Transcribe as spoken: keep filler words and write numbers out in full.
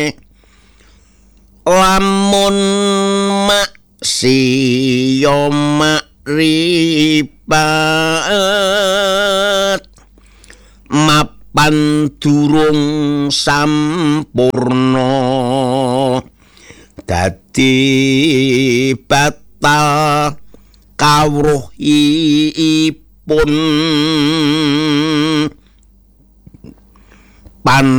lamun maksiya makripat mapan durung sampurna dadi batal kawruhipun pan